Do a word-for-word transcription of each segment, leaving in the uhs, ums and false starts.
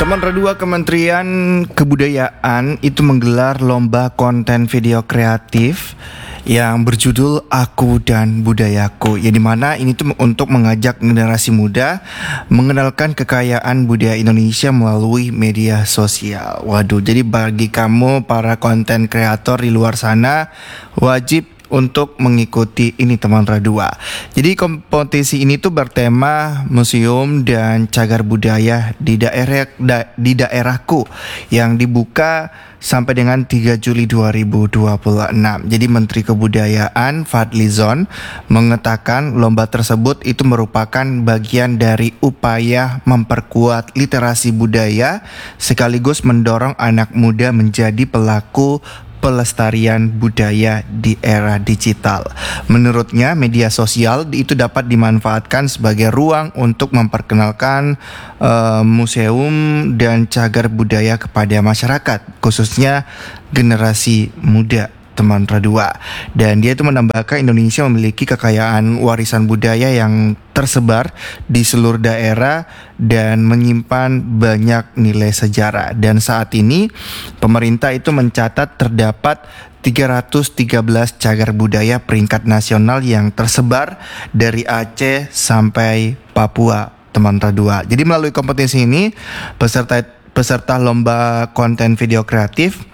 Teman Redua Kementerian Kebudayaan itu menggelar lomba konten video kreatif yang berjudul Aku dan Budayaku, yang dimana ini tuh untuk mengajak generasi muda mengenalkan kekayaan budaya Indonesia melalui media sosial. Waduh, jadi bagi kamu para konten kreator di luar sana wajib untuk mengikuti ini teman Radua. Jadi kompetisi ini tuh bertema museum dan cagar budaya di daerah da, di daerahku yang dibuka sampai dengan tiga Juli dua ribu dua puluh enam. Jadi Menteri Kebudayaan Fadlizon mengatakan lomba tersebut itu merupakan bagian dari upaya memperkuat literasi budaya sekaligus mendorong anak muda menjadi pelaku pelestarian budaya di era digital. Menurutnya, media sosial itu dapat dimanfaatkan sebagai ruang untuk memperkenalkan uh, museum dan cagar budaya kepada masyarakat, khususnya generasi muda. Teman Radua. Dan dia itu menambahkan Indonesia memiliki kekayaan warisan budaya yang tersebar di seluruh daerah dan menyimpan banyak nilai sejarah. Dan saat ini pemerintah itu mencatat terdapat tiga ratus tiga belas cagar budaya peringkat nasional yang tersebar dari Aceh sampai Papua, teman Radua. Jadi melalui kompetisi ini peserta peserta lomba konten video kreatif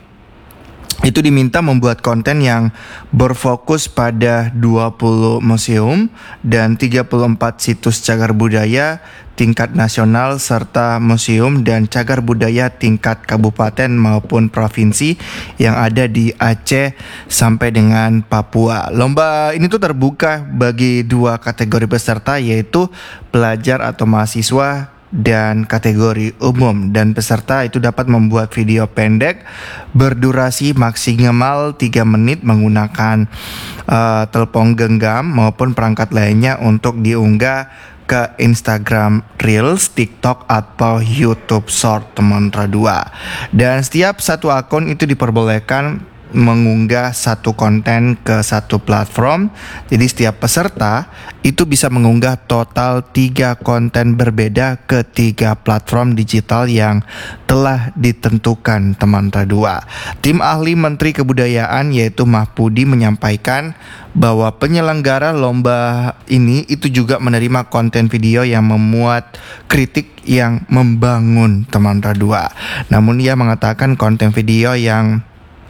itu diminta membuat konten yang berfokus pada dua puluh museum dan tiga puluh empat situs cagar budaya tingkat nasional serta museum dan cagar budaya tingkat kabupaten maupun provinsi yang ada di Aceh sampai dengan Papua. Lomba ini tuh terbuka bagi dua kategori peserta, yaitu pelajar atau mahasiswa dan kategori umum, dan peserta itu dapat membuat video pendek berdurasi maksimal tiga menit menggunakan uh, telepon genggam maupun perangkat lainnya untuk diunggah ke Instagram Reels, TikTok atau YouTube Short, teman Radua. Dan setiap satu akun itu diperbolehkan mengunggah satu konten ke satu platform. Jadi setiap peserta itu bisa mengunggah total tiga konten berbeda ke tiga platform digital yang telah ditentukan, teman Radua. Tim ahli Menteri Kebudayaan yaitu Mahpudi menyampaikan bahwa penyelenggara lomba ini itu juga menerima konten video yang memuat kritik yang membangun, teman Radua. Namun ia mengatakan konten video yang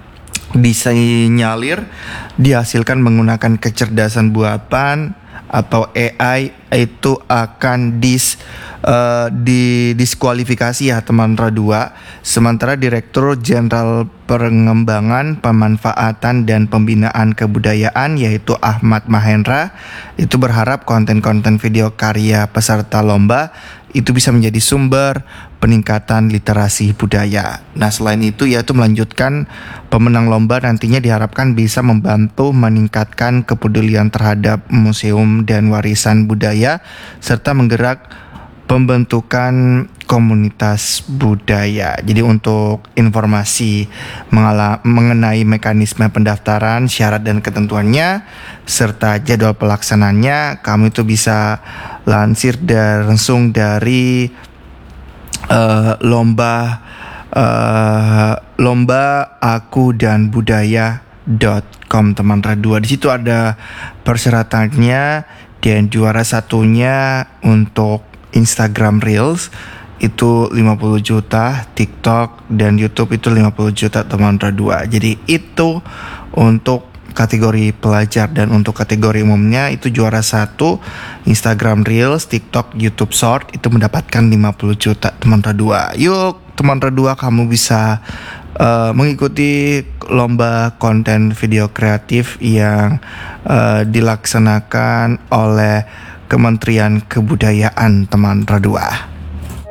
disinyalir dihasilkan menggunakan kecerdasan buatan atau A I itu akan dis uh, didiskualifikasi ya, teman Radua. Sementara Direktur Jenderal Pengembangan, Pemanfaatan dan Pembinaan Kebudayaan yaitu Ahmad Mahendra itu berharap konten-konten video karya peserta lomba itu bisa menjadi sumber peningkatan literasi budaya. Nah, selain itu yaitu melanjutkan pemenang lomba nantinya diharapkan bisa membantu meningkatkan kepedulian terhadap museum dan warisan budaya serta menggerak pembentukan komunitas budaya. Jadi untuk informasi mengala- mengenai mekanisme pendaftaran, syarat dan ketentuannya serta jadwal pelaksananya, kamu itu bisa lansir dan langsung dari uh, lomba uh, lomba aku dan budaya dot com, teman Radua. Di situ ada persyaratannya, dan juara satunya untuk Instagram Reels itu lima puluh juta, TikTok dan YouTube itu lima puluh juta, teman Radua. Jadi itu untuk kategori pelajar, dan untuk kategori umumnya itu juara satu Instagram Reels, TikTok, YouTube Short itu mendapatkan lima puluh juta, teman Radua. Yuk teman Radua, kamu bisa uh, mengikuti lomba konten video kreatif yang uh, dilaksanakan oleh Kementerian Kebudayaan, teman Radua.